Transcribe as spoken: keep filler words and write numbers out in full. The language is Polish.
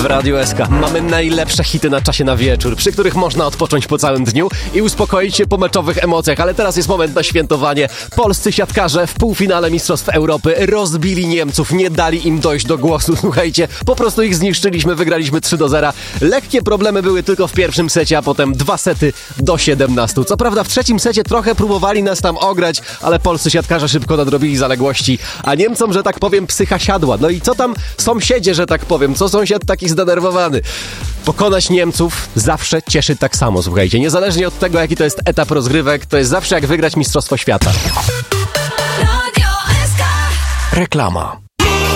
Radiu S K mamy najlepsze hity na czasie na wieczór, przy których można odpocząć po całym dniu i uspokoić się po meczowych emocjach, ale teraz jest moment na świętowanie. Polscy siatkarze w półfinale Mistrzostw Europy rozbili Niemców, nie dali im dojść do głosu, słuchajcie, po prostu ich zniszczyliśmy, wygraliśmy trzy do zera. Lekkie problemy były tylko w pierwszym secie, a potem dwa sety do siedemnastu. Co prawda w trzecim secie trochę próbowali nas tam ograć, ale polscy siatkarze szybko nadrobili zaległości, a Niemcom, że tak powiem, psycha siadła. No i co tam sąsiedzie, że tak powiem, co sąsiad taki zdenerwowany? Pokonać Niemców zawsze cieszy tak samo, słuchajcie. Niezależnie od tego, jaki to jest etap rozgrywek, to jest zawsze jak wygrać Mistrzostwo Świata. Reklama.